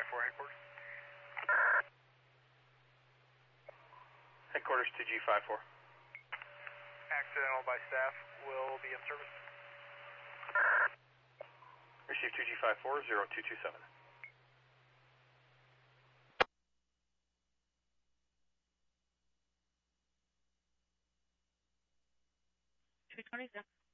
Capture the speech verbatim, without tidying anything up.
four headquarters. Headquarters two G five four. Accidental by staff will be in service. Receive two G five four, zero two two seven. two twenty-six.